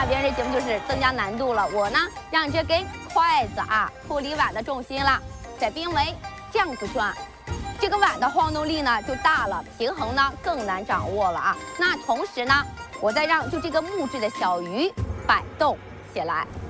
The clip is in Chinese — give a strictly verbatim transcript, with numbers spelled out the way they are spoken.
那别人这节目就是增加难度了。我呢，让这根筷子啊脱离碗的重心了，在濒危这样子转，这个碗的晃动力呢就大了，平衡呢更难掌握了啊。那同时呢，我再让就这个木质的小鱼摆动起来。